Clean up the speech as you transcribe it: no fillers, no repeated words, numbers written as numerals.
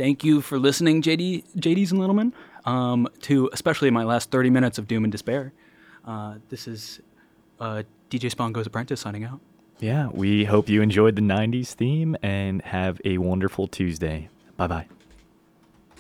thank you for listening, JDs and Littlemen, to especially my last 30 minutes of Doom and Despair. This is DJ Spawn Goes Apprentice signing out. Yeah, we hope you enjoyed the 90s theme and have a wonderful Tuesday. Bye-bye.